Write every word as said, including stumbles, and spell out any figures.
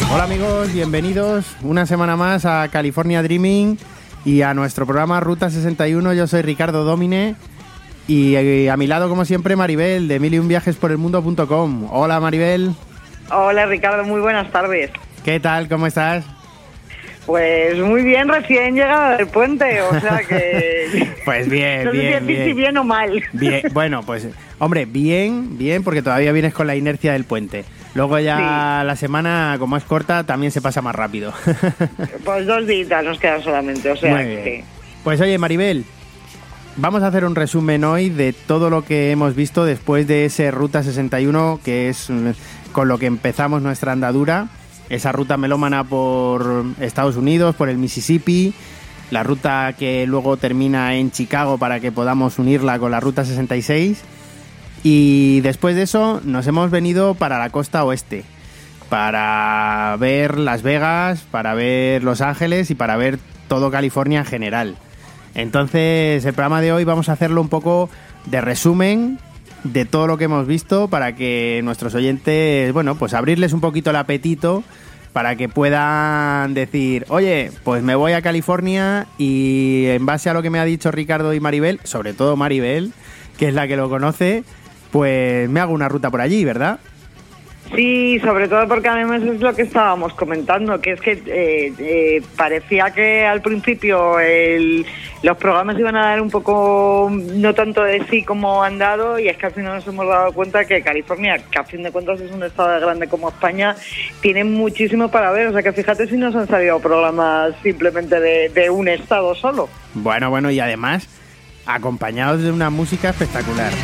Hola amigos, bienvenidos una semana más a California Dreaming y a nuestro programa Ruta sesenta y uno. Yo soy Ricardo Domine y a mi lado, como siempre, Maribel de mil y un viajes por el mundo punto com. Hola Maribel. Hola Ricardo, muy buenas tardes. ¿Qué tal? ¿Cómo estás? Pues muy bien, recién llegada del puente, o sea que... Pues bien, no sé bien, si bien. si bien o mal. Bien, bueno, pues, hombre, bien, bien, porque todavía vienes con la inercia del puente. Luego ya sí. La semana, como es corta, también se pasa más rápido. Pues dos días nos quedan solamente, o sea muy bien. que... Pues oye, Maribel, vamos a hacer un resumen hoy de todo lo que hemos visto después de ese Ruta sesenta y uno, que es con lo que empezamos nuestra andadura. Esa ruta melómana por Estados Unidos, por el Mississippi, la ruta que luego termina en Chicago para que podamos unirla con la Ruta sesenta y seis. Y después de eso nos hemos venido para la costa oeste, para ver Las Vegas, para ver Los Ángeles y para ver todo California en general. Entonces el programa de hoy vamos a hacerlo un poco de resumen de todo lo que hemos visto para que nuestros oyentes, bueno, pues abrirles un poquito el apetito para que puedan decir, oye, pues me voy a California y en base a lo que me ha dicho Ricardo y Maribel, sobre todo Maribel, que es la que lo conoce, pues me hago una ruta por allí, ¿verdad? Sí, sobre todo porque además es lo que estábamos comentando, que es que eh, eh, parecía que al principio el, los programas iban a dar un poco, no tanto de sí como han dado, y es que al final nos hemos dado cuenta que California, que a fin de cuentas es un estado grande como España, tiene muchísimo para ver. O sea que fíjate si nos han salido programas simplemente de, de un estado solo. Bueno, bueno, y además acompañados de una música espectacular.